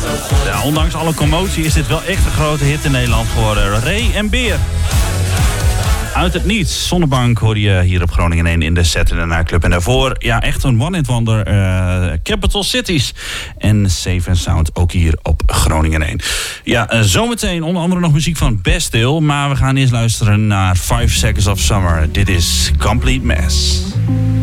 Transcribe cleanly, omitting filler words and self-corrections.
Ja, ondanks alle commotie is dit wel echt een grote hit in Nederland geworden. Ray en Beer. Uit het niets. Zonnebank hoorde je hier op Groningen 1 in de Saturday Night Club. En daarvoor, ja, echt een one-hit wonder. Capital Cities. En Safe and Sound ook hier op Groningen 1. Ja, zometeen onder andere nog muziek van Bastille. Maar we gaan eerst luisteren naar 5 Seconds of Summer. Dit is Complete Mess.